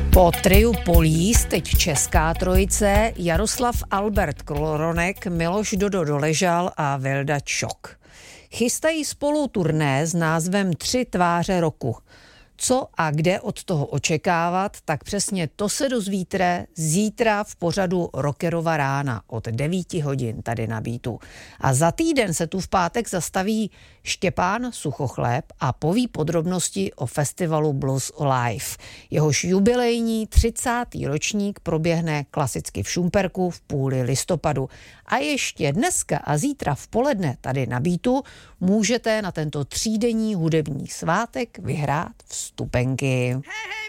Po triu Police teď česká trojice Jaroslav Albert Kloronek, Miloš Dodo Doležal a Vilda Čok. Chystají spolu turné s názvem 3 tváře roku. Co a kde od toho očekávat, tak přesně to se dozvíte zítra v pořadu Rockerova rána od 9 hodin tady na Beatu. A za týden se tu v pátek zastaví Štěpán Suchochléb a poví podrobnosti o festivalu Blues Alive. Jehož jubilejní 30. ročník proběhne klasicky v Šumperku v půli listopadu. A ještě dneska a zítra v poledne tady na Beatu můžete na tento 3denní hudební svátek vyhrát vstupenky.